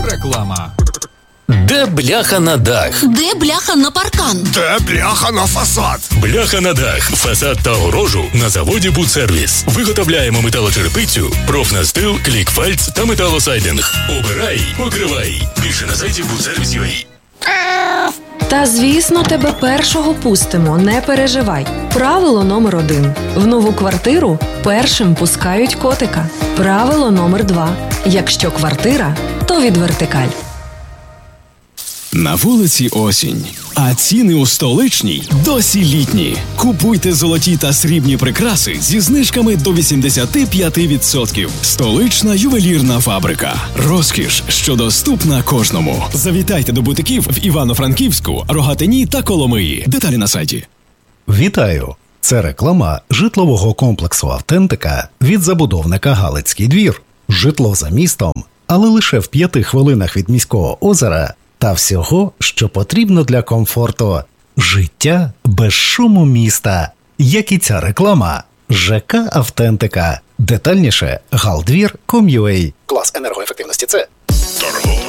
Реклама. Де бляха на дах? Де бляха на паркан? Де бляха на фасад? Бляха на дах, фасад та огорожу на заводі «Будсервіс». Виготовляємо металочерепицю, профнастил, клікфальц та металосайдинг. Обирай, покривай. Більше на сайті «Будсервіс.UA». Та, звісно, тебе першого пустимо, не переживай. Правило номер 1. В нову квартиру першим пускають котика. Правило номер 2. Якщо квартира, то від вертикаль. На вулиці осінь, а ціни у столичній досі літні. Купуйте золоті та срібні прикраси зі знижками до 85%. Столична ювелірна фабрика. Розкіш, що доступна кожному. Завітайте до бутиків в Івано-Франківську, Рогатині та Коломиї. Деталі на сайті. Вітаю! Це реклама житлового комплексу «Автентика» від забудовника «Галицький двір». Житло за містом, але лише в 5 хвилинах від міського озера та всього, що потрібно для комфорту. Життя без шуму міста. Як і ця реклама. ЖК «Автентика». Детальніше – galdvir.com.ua. Клас енергоефективності – це Торгова